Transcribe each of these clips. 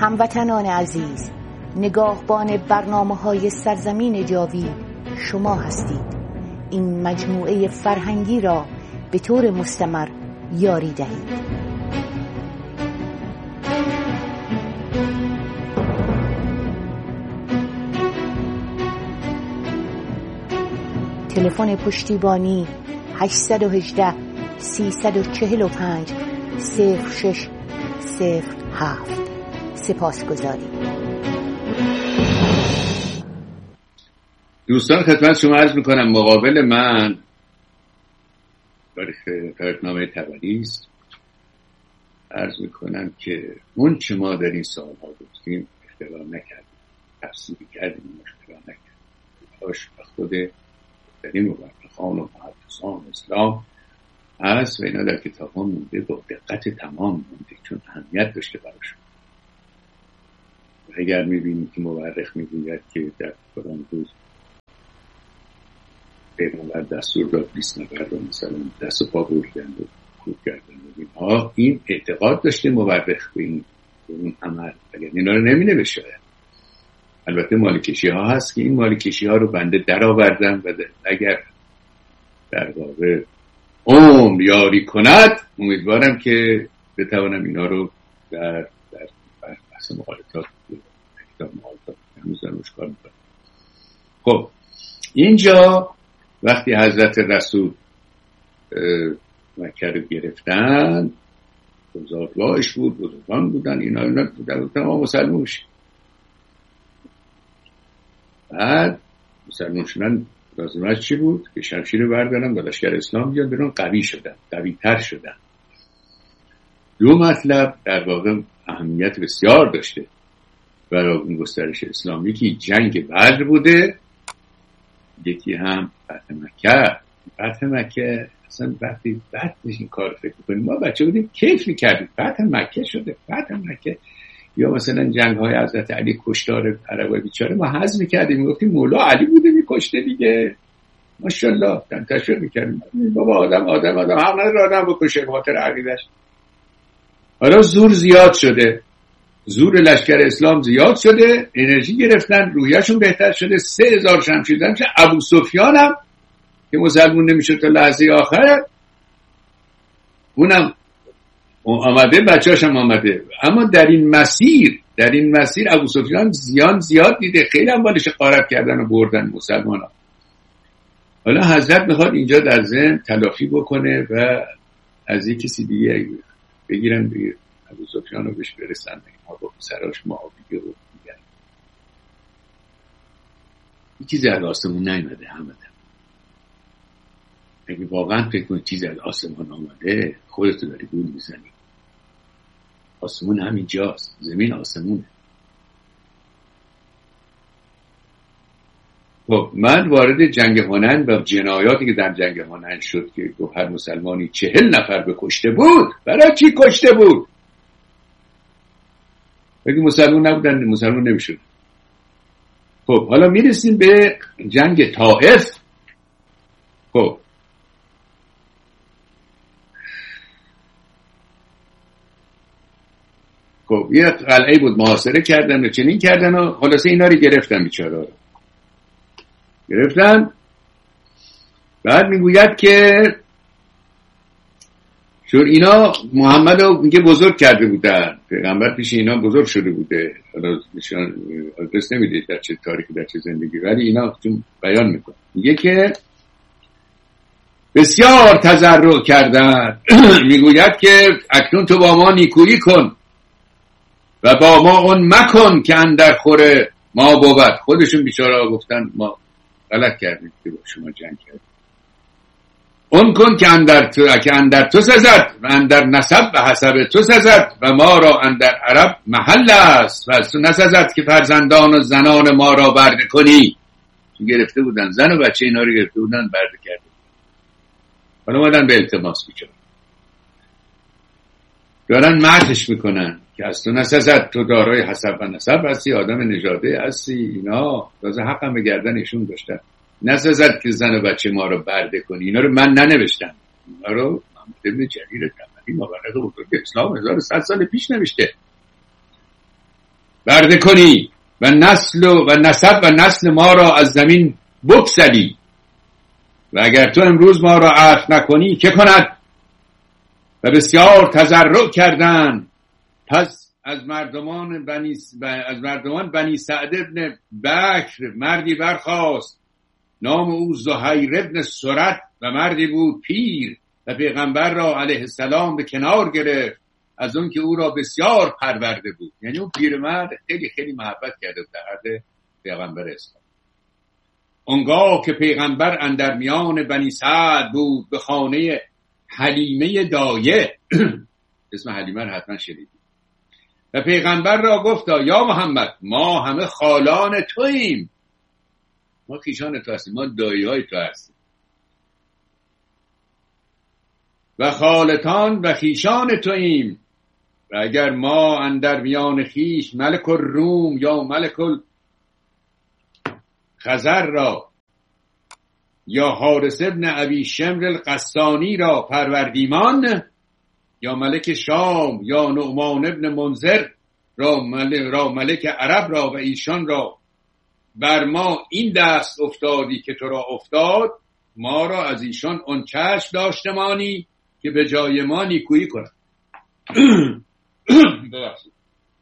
هموطنان عزیز، نگاهبان برنامه‌های سرزمین جاوید شما هستید. این مجموعه فرهنگی را به طور مستمر یاری دهید. تلفن پشتیبانی 818 345 0607. سپاسگزاریم. دوستان خدمت شما عرض میکنم مقابل من تاریخنامه طبری است. عرض میکنم که اون چه ما در این سالها گفتیم اختراع نکردیم، تفسیر کردیم، اختراع نکردیم. باش خود در این مورخان و محدثان اسلام هست و اینا در کتاب ها مونده، با دقت تمام مونده، چون اهمیت داشته براشون. اگر میبینیم که مورخ میگوید که در قرآن روز پیغمبر دستور داد 20 نفر رو مثلا دست و پا بریدن و کوب کردن و اینها، این اعتقاد داشته مورخ به این عمل، اگر اینا رو نمینه شاید. البته مالکشی ها هست که این مالکشی ها رو بنده در آوردم و اگر در واقع عمر یاری کند امیدوارم که بتوانم اینا رو در بحث مقالطات کتاب مقالطات هنوز دارم کار میکنم. خب اینجا وقتی حضرت رسول مکه رو گرفتن، بزرگواهش بود، بزرگان بودن، اینا بودن تمام مسلمان شد. بعد مسلمان شدن لازمش چی بود؟ که شمشیر رو بردارن و لشکر اسلام بیان برون، قوی شدن، قوی تر شدن. دو مطلب در واقع اهمیت بسیار داشته برای این گسترش اسلام. یکی جنگ بدر بوده، یکی هم فتح مکه. فتح مکه اصلا وقتی بعد این کار فکر کنیم، ما بچه بودیم کیف میکردیم، فتح مکه شده، فتح مکه. یا مثلا جنگ های حضرت علی، کشتار عربای بیچاره، ما حظ میکردیم، میگفتیم مولا علی بوده میکشته دیگه، ماشاءالله، تشویق میکردیم. بابا آدم حق نداره آدم بکشه خاطر عقیدش. حالا زور زیاد شده، زور لشکر اسلام زیاد شده، انرژی گرفتن، روحیه‌شون بهتر شده. 3000 شمشیر زدن. ابو سفیان هم که مسلمون نمیشد تا لحظه آخر، اونم آمده، بچه‌اش هم آمده. اما در این مسیر ابو سفیان زیان زیاد دیده، خیلی هم بالش غارت کردن و بردن مسلمان‌ها. حالا حضرت میخواد اینجا در ذهن تلافی بکنه و از یک کسی دیگه بگیرن دیگه ابو سفیان رو بهش برسن، اینها با سراش معاویه رو میگن. این چیزی از آسمون نیامده همه. اگه واقعا فکر کنید چیزی از آسمون آمده، خودتو داری گول میزنی. آسمون همینجاست، زمین آسمونه. خب من وارد جنگ هنن و جنایاتی که در جنگ هنن شد که هر مسلمانی 40 نفر به کشته بود. برای چی کشته بود؟ اگه مسلمان نبودن مسلمان نمیشد. خب حالا میرسیم به جنگ طائف. خب یه قلعه بود، محاصره کردن و چنین کردن و خلاصه اینا رو گرفتن، بیچاره رو گرفتن. بعد میگوید که چون اینا محمد رو میگه بزرگ کرده بودن، پیغمبر پیش اینا بزرگ شده بوده. حالا نشان آدرس نمیده در چه تاریخی در چه زندگی، ولی اینا چون بیان میکنه، میگه که بسیار تضرع کردن. میگوید که اکنون تو با ما نیکویی کن و با ما اون مکن که اندر خوره ما بود. خودشون بیچاره گفتن ما غلط کردیم که با شما جنگ کردیم. اون کن که اندر تو سزد و اندر نسب و حسب تو سزد و ما را اندر عرب محل است و از تو نسزد که فرزندان و زنان ما را برده کنی. گرفته بودن زن و بچه، اینا رو گرفته بودن برده کرده. حالا اومدن به التماس بیچاره دارن مدحش میکنن که از تو نسزد، تو دارای حسب و نسب هستی، آدم نژاده هستی. اینا تازه حق هم به گردن ایشون داشتن. نسزد که زن و بچه ما رو برده کنی. اینا رو من ننوشتم، اینا رو محمد ابن جریر طبری مورخ بزرگ اسلام 1100 سال پیش نوشته. برده کنی و نسب و نسل ما را از زمین بگسلی و اگر تو امروز ما را عفو نکنی که کند؟ و بسیار تضرع کردند. پس از مردمان بنی سعد ابن بکر مردی برخاست، نام او زهیر ابن سرت و مردی بود پیر و پیغمبر را علیه السلام به کنار گرفت از اون که او را بسیار پرورده بود. یعنی اون پیرمرد خیلی خیلی محبت کرده در حد پیغمبر اسلام. اونگاه که پیغمبر اندر میان بنی سعد بود به خانه حلیمه دایه اسم حلیمه را حتما شنیدید. و پیغمبر را گفتا یا محمد ما همه خالان توییم، ما خیشان تو هستیم، ما دایی های تو هستیم و خالتان و خیشان توییم و اگر ما اندر میان خیش ملک الروم یا ملک الخزر را یا حارث ابن ابی شمر القسانی را پروردیمان یا ملک شام یا نعمان ابن منذر را ملک عرب را و ایشان را بر ما این دست افتادی که تو را افتاد، ما را از ایشان آن چشم داشتمانی که به جای ما نیکویی کنند. ببخشید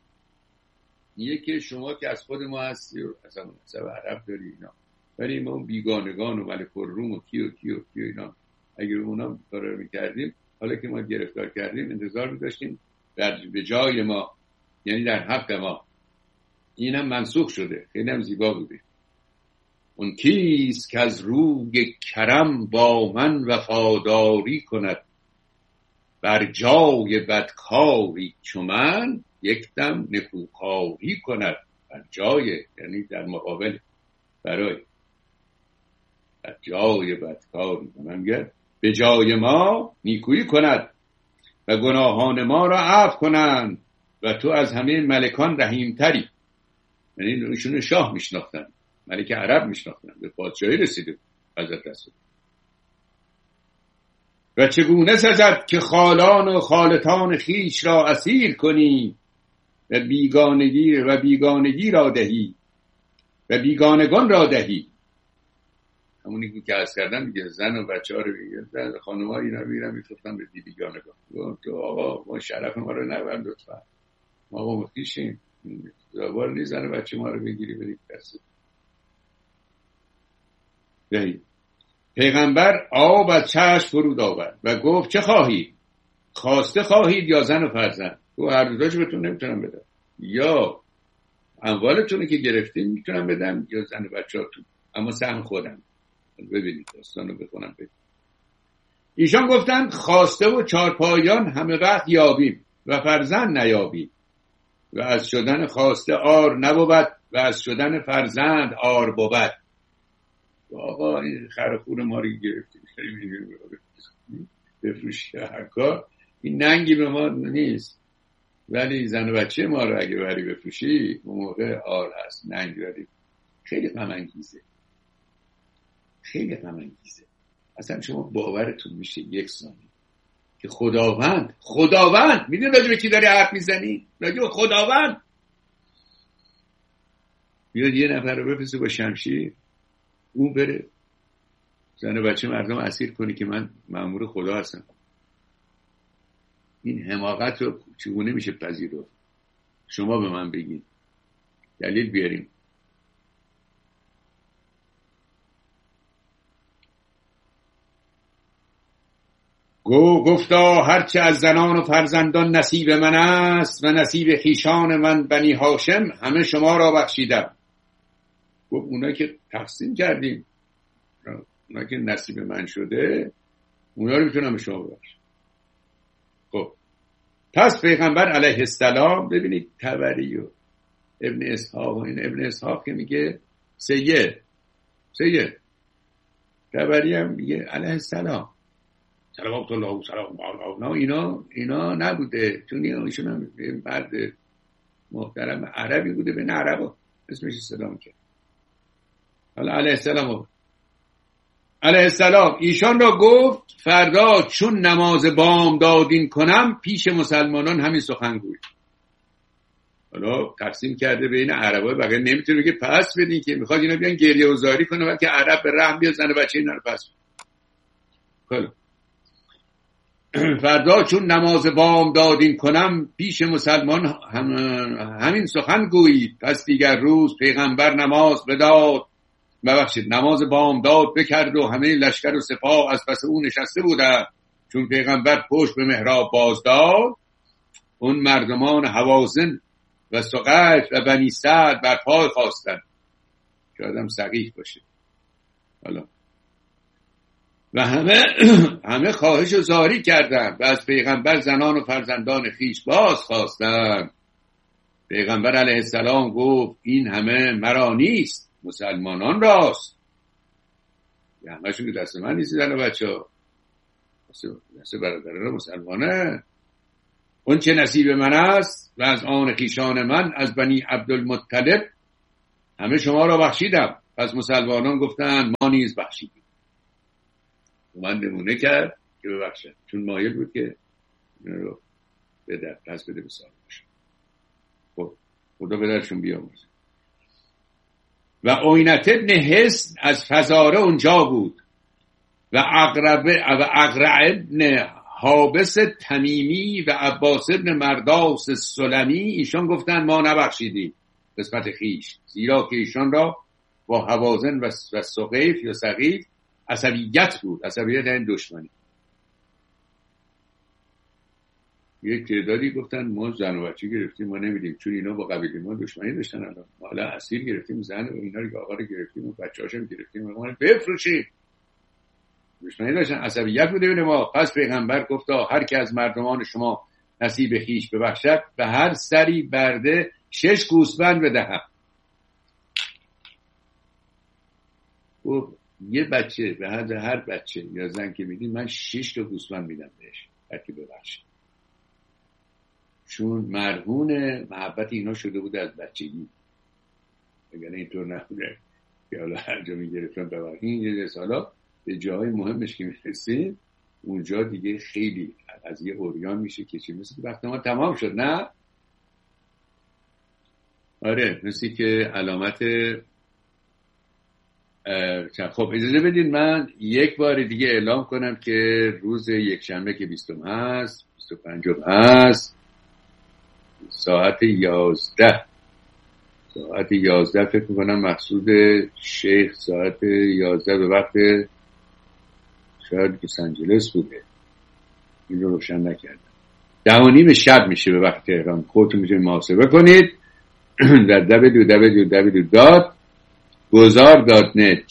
یکی شما که از خود ما هستی و اصلا مذهب عرب داری اینا، ولی ما بیگانگان و ملک الروم و کیو اینا اگر اونا کار میکردیم، حالا که ما گرفتار کردیم انتظار می‌داشتیم به جای ما، یعنی در حق ما. اینم منسوخ شده، خیلی هم زیبا بوده. اون کیست که از روی کرم با من وفاداری کند، بر جای بدکاری چو من یک دم نکوکاری کند. بر جای یعنی در مقابل، برای بر جای بدکاری کنند به جای ما نیکویی کند و گناهان ما را عفو کنند و تو از همه ملکان رحیمتری. یعنی ایشون شاه میشناختن، ملک عرب میشناختن، به پادشاهی رسیده حضرت رسول. و چگونه سزد که خالان و خالتان خیش را اسیر کنی و بیگانگی را دهی و بیگانگان را دهی. همونی که عرض کردم میگه زن و بچه ها رو میگه، زن خانم ها اینا میرن میفتن به بیگانگان. تو آقا ما شرف ما رو نبرد لطفا، ما آقا مخیشیم، زبار نیست زن و بچه ما رو بگیری برید کسی دهی. پیغمبر آب از چشم فرود آورد و گفت چه خواهید؟ خواسته خواهید یا زن و فرزند؟ تو هر دوتاش بهتون نمیتونم بدم، یا اموالتونه که گرفتین میتونم بدم یا زن و بچه‌هاتون، اما سهم خودم. ببینید داستانو بخونم ببینید. ایشان گفتند خواسته و چارپایان همه وقت یابیم و فرزند نیابیم و از شدن خواسته آر نبود و از شدن فرزند آر بود. آقا این خرخور ما رو گرفتیم بفروشی هر کار، این ننگی به ما نیست، ولی زن و بچه ما رو اگه بری بفروشی اون موقع آر هست، ننگ داریم. خیلی غم انگیزه، خیلی غم انگیزه. اصلا شما باورتون میشه یک ثانیه که خداوند میدونی راجع به کی داری حرف میزنی؟ راجع به خداوند. بیاد یه نفر رو بفرسته با شمشیر، اون بره زن و بچه مردم اسیر کنی که من مأمور خدا هستم. این حماقت رو چگونه میشه پذیرفت؟ شما به من بگید، دلیل بیاریم. گفتا هرچه از زنان و فرزندان نصیب من است و نصیب خیشان من بنی هاشم همه شما را بخشیدم. گفت اونا که تقسیم کردیم، اونا که نصیب من شده اونا رو میتونم به شما بخشم. خب پس پیغمبر علیه السلام، ببینید طبری و ابن اسحاق و این ابن اسحاق که میگه سید طبری هم میگه علیه السلام صلوات الله و سلام. اینا نبوده، چون ایشون هم مرد محترم عربی بوده، بین عربا اسمش سلام کرد. حالا علیه السلام ایشان را گفت فردا چون نماز بامدادین کنم پیش مسلمانان همین سخن گوی. حالا تقسیم کرده بین عربای بقیه، نمیتونه که پس بدین که میخواد اینا بیان گریه و زاری کنه وقتی عرب به رحم بیاد زن بچه اینا رو پس بدین. فردا چون نماز بام دادین کنم پیش مسلمان همین سخن گویید. پس دیگر روز پیغمبر نماز بداد، ببخشید نماز بام داد بکرد و همه لشکر و سپاه از پس او نشسته بودند. چون پیغمبر پشت به محراب باز داد، اون مردمان حوازن و سقیف و بنی سعد بر پای خواستند که آدم سقیف باشه حالا، و همه خواهش و زاری کردند و از پیغمبر زنان و فرزندان خیش باز خواستند. پیغمبر علیه السلام گفت این همه مرا نیست، مسلمانان راست. یه همه‌شون که دست من نیست زن و بچه ها، دست برادران مسلمانه. اون چه نصیب من است و از آن خیشان من از بنی عبدالمطلب همه شما را بخشیدم. پس مسلمانان گفتند ما نیز بخشیدیم. من نمونه کرد که ببخشد، چون مایل بود که رو بده پس بده به سال باشه. خب خدا به درشون بیاموزه. و عینت ابن حصن از فزاره اونجا بود و اقرع ابن حابس تمیمی و عباس ابن مرداس سلمی، ایشان گفتند ما نبخشیدیم قسمت خیش، زیرا که ایشان را با حوازن و سقیف یا سقیف عصبیت بود. عصبیت این دشمنی. یک تعدادی گفتن ما زن و بچه گرفتیم ما نمیدیم، چون اینا با قبیله ما دشمنی داشتن. الان ما حالا اسیر گرفتیم، زن و اینا رو آقا رو گرفتیم و بچه‌هاشم گرفتیم و ما بفروشیم. دشمنی داشتن، عصبیت بوده بین ما. پس پیغمبر گفتا هر کی از مردمان شما نصیب خیش ببخشد به هر سری برده 6 گوسفند بدهم. و یه بچه به هر بچه یا زن که میدین من 6 تا گوسفند میدم بهش هر کی ببخشه، چون مرهون محبت اینا شده بود از بچگی. اگر اینطور نبوده که حالا هر جا میگرفتن ببخشید. این یه سالا به جای مهمش که میرسیم اونجا دیگه خیلی از یه اوریان میشه که چی مثل که وقت ما تمام شد. نه آره مثل که علامت خب اجازه بدین من یک بار دیگه اعلام کنم که روز یکشنبه که 20 هست 25 هست ساعت 11 فکر میکنم مقصود شیخ ساعت 11 به وقت شاید لس آنجلس بوده، این رو روشن نکردم. 10:30 شب میشه به وقت تهران. خودتون میتونید محاسبه کنید در www.gozar.net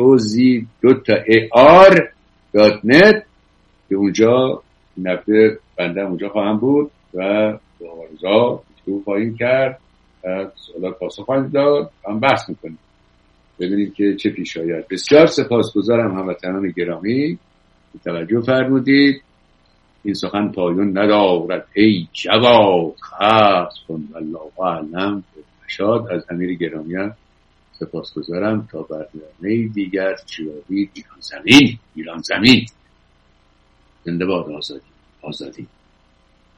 GOZAR.net که اونجا نفته بنده اونجا خواهم بود و با آرزا تو خواهیم کرد و سوالات پاسخ خواهیم داد، هم بحث میکنیم ببینید که چه پیش آید. بسیار سپاسگزارم هموطنان گرامی که توجه فرمودید. این سخن پایان ندارد ای جواد خاص کن والله اعلم. شاد از امیر گرامیان سپاسگزارم. تا برنامه دیگر چیابید ایران زمین زنده باد آزادی.